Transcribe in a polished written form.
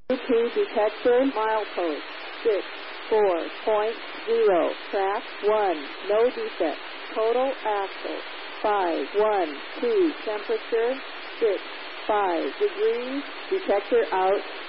2 detector, milepost 64.0, track 1, no defect, total axle 512, temperature 65 degrees, detector out.